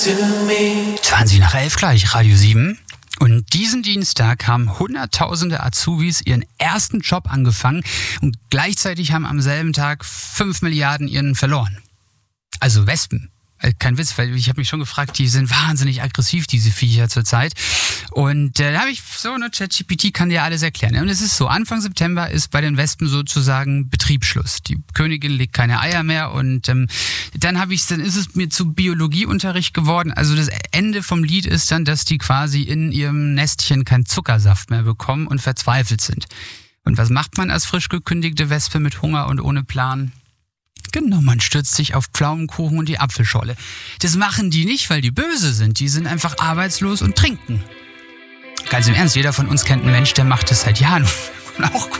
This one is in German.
11 gleich, Radio 7. Und diesen Dienstag haben Hunderttausende Azubis ihren ersten Job angefangen und gleichzeitig haben am selben Tag 5 Milliarden ihren verloren. Also Wespen. Kein Witz, weil ich habe mich schon gefragt, die sind wahnsinnig aggressiv, diese Viecher zurzeit. Und da habe ich so, eine ChatGPT kann dir alles erklären. Und es ist so, Anfang September ist bei den Wespen sozusagen Betriebsschluss. Die Königin legt keine Eier mehr und dann ist es mir zu Biologieunterricht geworden. Also das Ende vom Lied ist dann, dass die quasi in ihrem Nestchen keinen Zuckersaft mehr bekommen und verzweifelt sind. Und was macht man als frisch gekündigte Wespe mit Hunger und ohne Plan? Genau, man stürzt sich auf Pflaumenkuchen und die Apfelscholle. Das machen die nicht, weil die böse sind. Die sind einfach arbeitslos und trinken. Ganz im Ernst, jeder von uns kennt einen Mensch, der macht das seit Jahren. Und auch